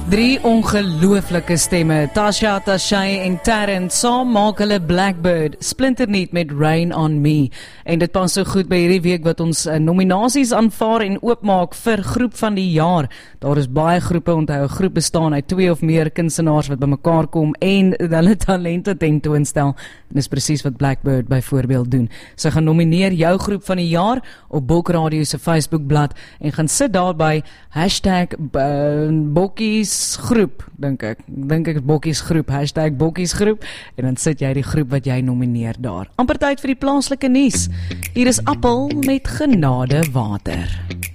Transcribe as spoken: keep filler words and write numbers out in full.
Drie ongelooflike stemme, Tasha, Tashay en Taryn, saam maak hulle Blackbird, splinternuut met Rain on Me. En dit pas so goed by hierdie week wat ons uh, nominasies aanvaar en oopmaak vir groep van die jaar. Daar is baie groepe, onthou, 'n groep bestaan uit twee of meer kunstenaars wat bymekaar kom en hulle talente tentoonstel. En dis presies wat Blackbird byvoorbeeld doen. So gaan nomineer jou groep van die jaar op Bokradio se Facebookblad en gaan sit daarby hashtag uh, Bokkies groep, dink ek. Dink ek Bokkies groep, hashtag Bokkies groep, en dan sit jy die groep wat jy nomineer daar. Amper tyd vir die plaaslike nuus. Hier is Appel met Genade Water.